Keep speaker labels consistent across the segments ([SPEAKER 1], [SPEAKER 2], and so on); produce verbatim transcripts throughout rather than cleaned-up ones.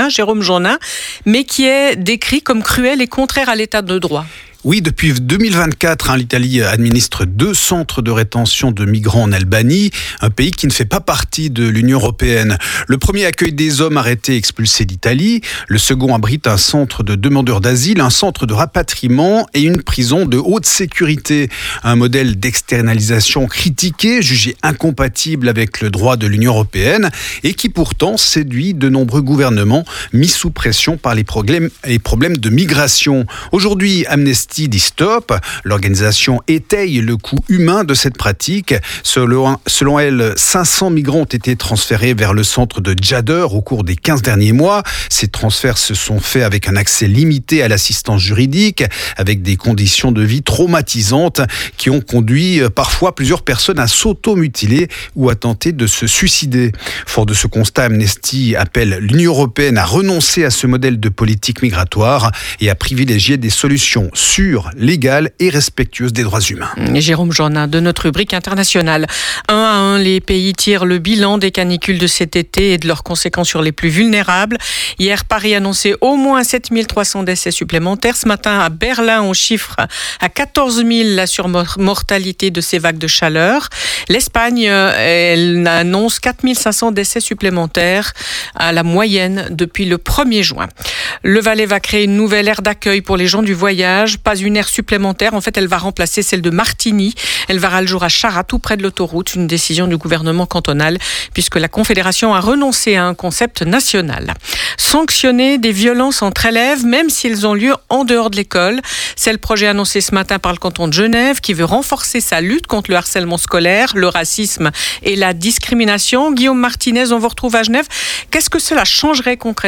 [SPEAKER 1] italien, Jérôme Jeannin, mais qui est décrit comme cruel et contraire à l'état de droit.
[SPEAKER 2] Oui, depuis deux mille vingt-quatre, hein, l'Italie administre deux centres de rétention de migrants en Albanie, un pays qui ne fait pas partie de l'Union européenne. Le premier accueille des hommes arrêtés et expulsés d'Italie. Le second abrite un centre de demandeurs d'asile, un centre de rapatriement et une prison de haute sécurité. Un modèle d'externalisation critiqué, jugé incompatible avec le droit de l'Union européenne et qui pourtant séduit de nombreux gouvernements mis sous pression par les problèmes, les problèmes de migration. Aujourd'hui, Amnesty dit stop. L'organisation étaye le coût humain de cette pratique. Selon, selon elle, cinq cents migrants ont été transférés vers le centre de Djader au cours des quinze derniers mois. Ces transferts se sont faits avec un accès limité à l'assistance juridique, avec des conditions de vie traumatisantes qui ont conduit parfois plusieurs personnes à s'auto-mutiler ou à tenter de se suicider. Fort de ce constat, Amnesty appelle l'Union européenne à renoncer à ce modèle de politique migratoire et à privilégier des solutions sûres, légale et respectueuse des droits humains.
[SPEAKER 1] Jérôme Jeannin de notre rubrique internationale. Un à un, les pays tirent le bilan des canicules de cet été et de leurs conséquences sur les plus vulnérables. Hier, Paris annonçait au moins sept mille trois cents décès supplémentaires. Ce matin, à Berlin, on chiffre à quatorze mille la surmortalité de ces vagues de chaleur. L'Espagne, elle annonce quatre mille cinq cents décès supplémentaires à la moyenne depuis le premier juin. Le Valais va créer une nouvelle aire d'accueil pour les gens du voyage. Pas une aire supplémentaire. En fait, elle va remplacer celle de Martigny. Elle verra le jour à Charras, tout près de l'autoroute. Une décision du gouvernement cantonal, puisque la Confédération a renoncé à un concept national. Sanctionner des violences entre élèves, même s'ils ont lieu en dehors de l'école. C'est le projet annoncé ce matin par le canton de Genève, qui veut renforcer sa lutte contre le harcèlement scolaire, le racisme et la discrimination. Guillaume Martinez, on vous retrouve à Genève. Qu'est-ce que cela changerait concrètement ?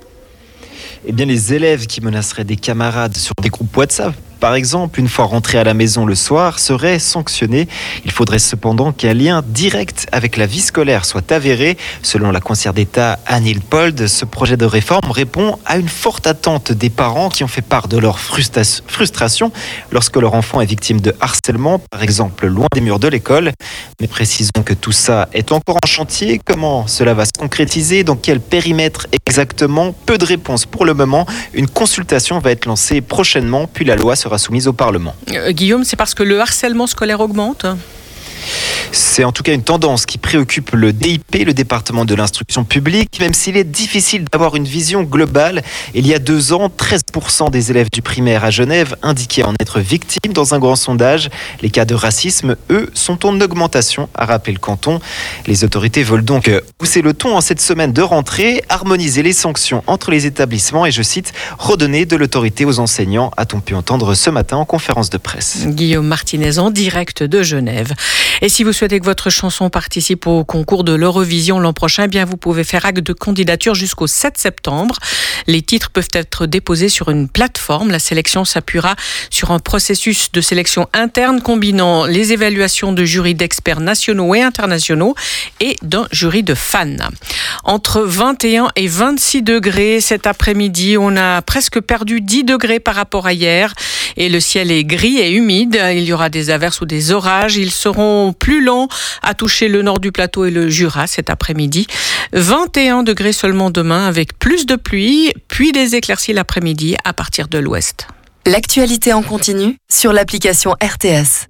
[SPEAKER 3] Eh bien, les élèves qui menaceraient des camarades sur des groupes WhatsApp, par exemple, une fois rentrés à la maison le soir, seraient sanctionnés. Il faudrait cependant qu'un lien direct avec la vie scolaire soit avéré. Selon la conseillère d'État Anne Hilpold, ce projet de réforme répond à une forte attente des parents qui ont fait part de leur frustration lorsque leur enfant est victime de harcèlement, par exemple loin des murs de l'école. Mais précisons que tout ça est encore en chantier. Comment cela va se concrétiser ? Dans quel périmètre exactement ? Peu de réponses pour le moment. Une consultation va être lancée prochainement, puis la loi sera soumise au Parlement.
[SPEAKER 1] Euh, Guillaume, c'est parce que le harcèlement scolaire augmente ?
[SPEAKER 3] C'est en tout cas une tendance qui préoccupe le D I P, le département de l'instruction publique, même s'il est difficile d'avoir une vision globale. Il y a deux ans, treize pour cent des élèves du primaire à Genève indiquaient en être victimes dans un grand sondage. Les cas de racisme, eux, sont en augmentation, a rappelé le canton. Les autorités veulent donc pousser le ton en cette semaine de rentrée, harmoniser les sanctions entre les établissements et, je cite, redonner de l'autorité aux enseignants, a-t-on pu entendre ce matin en conférence de presse.
[SPEAKER 1] Guillaume Martinez en direct de Genève. Et si vous souhaitez que votre chanson participe au concours de l'Eurovision l'an prochain, eh bien vous pouvez faire acte de candidature jusqu'au sept septembre. Les titres peuvent être déposés sur une plateforme. La sélection s'appuiera sur un processus de sélection interne combinant les évaluations de jurys d'experts nationaux et internationaux et d'un jury de fans. Entre vingt et un et vingt-six degrés cet après-midi, on a presque perdu dix degrés par rapport à hier et le ciel est gris et humide. Il y aura des averses ou des orages. Ils seront plus lents à toucher le nord du plateau et le Jura cet après-midi. vingt et un degrés seulement demain avec plus de pluie, puis des éclaircies l'après-midi à partir de l'ouest.
[SPEAKER 4] L'actualité en continu sur l'application R T S.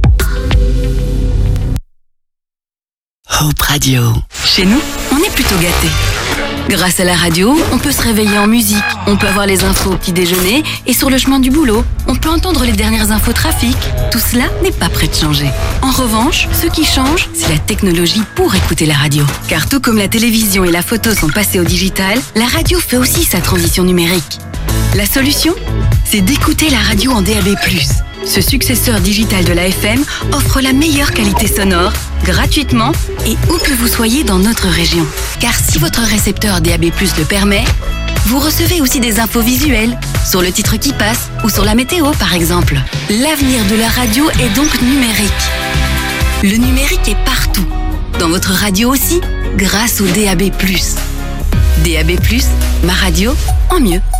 [SPEAKER 5] Hope Radio. Chez nous, on est plutôt gâtés. Grâce à la radio, on peut se réveiller en musique, on peut avoir les infos au petit déjeuner et sur le chemin du boulot, on peut entendre les dernières infos trafic. Tout cela n'est pas prêt de changer. En revanche, ce qui change, c'est la technologie pour écouter la radio. Car tout comme la télévision et la photo sont passés au digital, la radio fait aussi sa transition numérique. La solution, c'est d'écouter la radio en D A B plus. Ce successeur digital de la F M offre la meilleure qualité sonore, gratuitement et où que vous soyez dans notre région. Car si votre récepteur D A B plus le permet, vous recevez aussi des infos visuelles, sur le titre qui passe ou sur la météo par exemple. L'avenir de la radio est donc numérique. Le numérique est partout, dans votre radio aussi, grâce au D A B plus. D A B plus, ma radio en mieux.